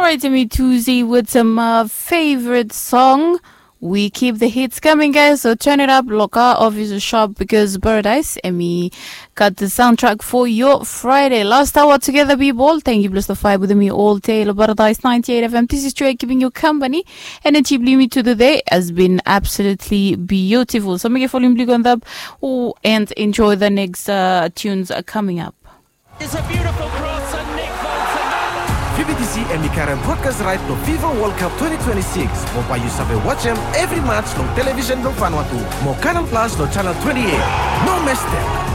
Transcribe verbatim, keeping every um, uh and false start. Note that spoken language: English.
right, Timmy Tuesday with some uh, favorite song. We keep the hits coming, guys, so turn it up, look out of your shop because Paradise and me got the soundtrack for your Friday. Last hour together, people. Thank you, plus the five with me all day. Paradise ninety-eight F M. This is Joy keeping you company. And achieve limit to the day has been absolutely beautiful. So make a volume big on that and enjoy the next uh, tunes coming up. It's a beautiful cross and Nick V B T C and the current broadcast right to FIFA World Cup twenty twenty-six. Mopa you sabe watch them every match on television no Vanuatu. Mo Canal Plus no channel twenty-eight. No mess them.